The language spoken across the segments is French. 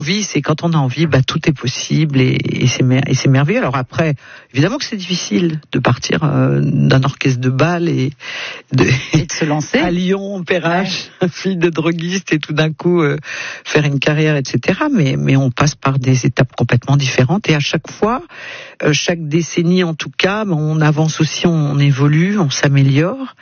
Envie, c'est quand on a envie, tout est possible et c'est merveilleux. Alors après, évidemment que c'est difficile de partir d'un orchestre de bal et de se lancer à Lyon, Perrache, fille de droguiste et tout d'un coup faire une carrière, etc. Mais on passe par des étapes complètement différentes et à chaque fois, chaque décennie en tout cas, on avance aussi, on évolue, on s'améliore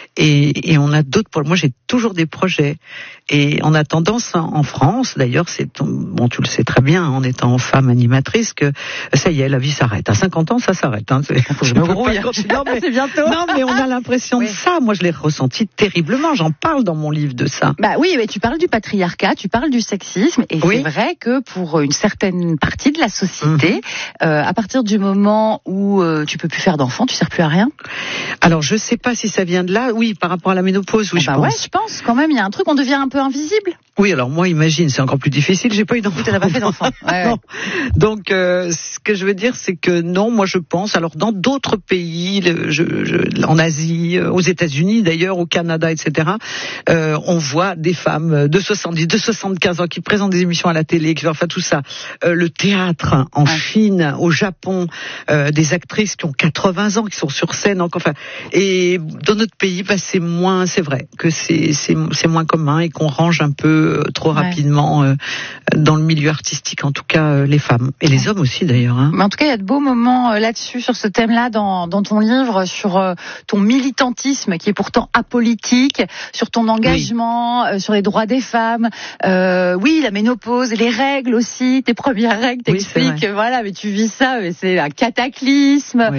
et on a d'autres. Moi, j'ai toujours des projets et on a tendance en France, d'ailleurs, tu le sais très bien, en étant femme animatrice, que ça y est, la vie s'arrête. À 50 ans, ça s'arrête. Je me brouille. C'est bientôt. Non, mais on a l'impression de ça. Moi, je l'ai ressenti terriblement. J'en parle dans mon livre de ça. Oui, mais tu parles du patriarcat, tu parles du sexisme, et c'est vrai que pour une certaine partie de la société, à partir du moment où tu peux plus faire d'enfants, tu sers plus à rien. Alors, je sais pas si ça vient de là. Oui, par rapport à la ménopause, oui, je pense. Ouais, je pense quand même. Il y a un truc, on devient un peu invisible. Oui, alors moi, imagine, c'est encore plus difficile. J'ai pas eu d'enfant. Tu n'as pas fait d'enfant. Non. Donc, ce que je veux dire, c'est que non, moi, je pense. Alors, dans d'autres pays, en Asie, aux États-Unis, d'ailleurs, au Canada, etc., on voit des femmes de 70, de 75 ans qui présentent des émissions à la télé, tout ça. Le théâtre en Chine, au Japon, des actrices qui ont 80 ans, qui sont sur scène. Et dans notre pays, c'est moins. C'est vrai que c'est moins commun et qu'on range un peu trop rapidement dans le milieu artistique, en tout cas les femmes et les hommes aussi d'ailleurs. Mais en tout cas, il y a de beaux moments là-dessus, sur ce thème-là, dans ton livre, sur ton militantisme qui est pourtant apolitique, sur ton engagement, sur les droits des femmes. La ménopause, les règles aussi, tes premières règles, t'expliques, mais tu vis ça, mais c'est un cataclysme.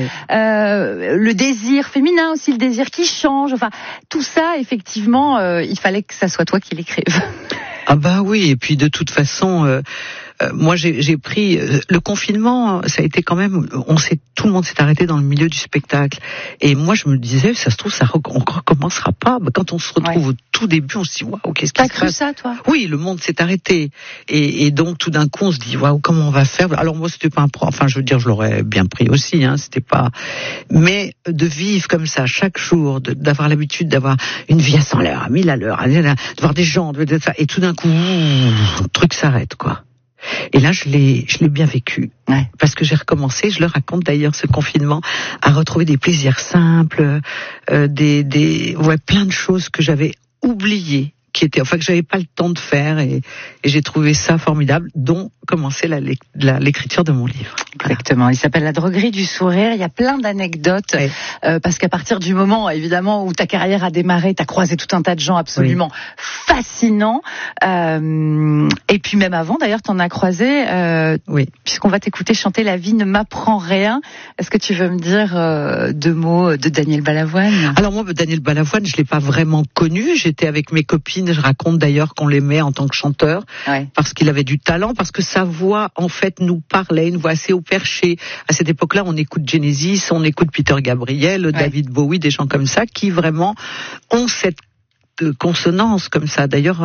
Le désir féminin aussi, le désir qui change. Tout ça, effectivement, il fallait que ça soit toi qui l'écrive. Oui, et puis de toute façon, moi j'ai pris le confinement, ça a été quand même, tout le monde s'est arrêté dans le milieu du spectacle, et moi je me disais, ça se trouve on recommencera pas. Quand on se retrouve au tout début, on se dit waouh, qu'est-ce qui se passe ? T'as cru ça, toi ? Oui, le monde s'est arrêté, et donc tout d'un coup on se dit waouh, comment on va faire ? Alors moi c'était pas je l'aurais bien pris aussi, c'était pas, mais de vivre comme ça chaque jour, d'avoir l'habitude d'avoir une vie à 100 l'heure, à 1000 à l'heure, de voir des gens, et tout d'un coup, le truc s'arrête, quoi. Et là, je l'ai bien vécu. Parce que j'ai recommencé, je le raconte d'ailleurs, ce confinement, à retrouver des plaisirs simples, plein de choses que j'avais oubliées, que j'avais pas le temps de faire, et j'ai trouvé ça formidable, dont commencer l'écriture de mon livre. Exactement. Il s'appelle La droguerie du sourire. Il y a plein d'anecdotes, parce qu'à partir du moment, évidemment, où ta carrière a démarré, t'as croisé tout un tas de gens absolument fascinants. Et puis même avant, d'ailleurs, t'en as croisé. Puisqu'on va t'écouter chanter La vie ne m'apprend rien. Est-ce que tu veux me dire 2 mots de Daniel Balavoine ? Alors moi, Daniel Balavoine, je l'ai pas vraiment connu. J'étais avec mes copines. Je raconte d'ailleurs qu'on l'aimait en tant que chanteur, parce qu'il avait du talent, parce que sa voix, en fait, nous parlait, une voix assez au perché. À cette époque-là, on écoute Genesis, on écoute Peter Gabriel, David Bowie, des gens comme ça, qui vraiment ont cette consonance comme ça. D'ailleurs,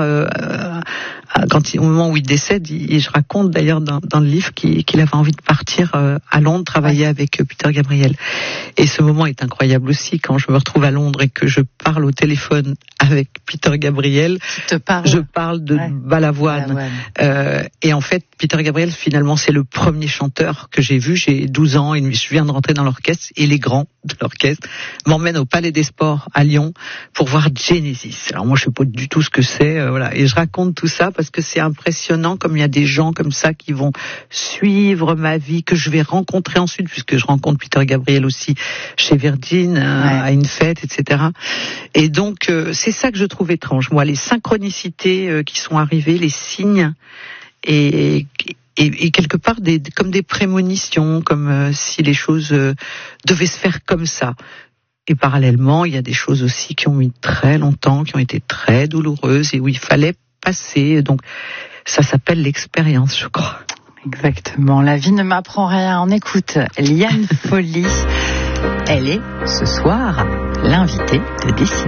au moment où il décède, je raconte d'ailleurs dans le livre qu'il avait envie de partir à Londres travailler avec Peter Gabriel. Et ce moment est incroyable aussi, quand je me retrouve à Londres et que je parle au téléphone avec Peter Gabriel. Je parle de Balavoine. Et en fait, Peter Gabriel, finalement, c'est le premier chanteur que j'ai vu. J'ai 12 ans et je viens de rentrer dans l'orchestre, et les grands de l'orchestre m'emmènent au Palais des Sports à Lyon pour voir Genesis. Alors moi, je sais pas du tout ce que c'est, Et je raconte tout ça parce que c'est impressionnant, comme il y a des gens comme ça qui vont suivre ma vie, que je vais rencontrer ensuite, puisque je rencontre Peter Gabriel aussi chez Virgin, à une fête, etc. Et donc, c'est ça que je trouve étrange, moi, les synchronicités qui sont arrivées, les signes, et quelque part comme des prémonitions, comme si les choses devaient se faire comme ça. Et parallèlement, il y a des choses aussi qui ont mis très longtemps, qui ont été très douloureuses, et où il fallait passer. Donc, ça s'appelle l'expérience, je crois. Exactement. La vie ne m'apprend rien. On écoute Liane Folly. Elle est, ce soir, l'invitée de Décider.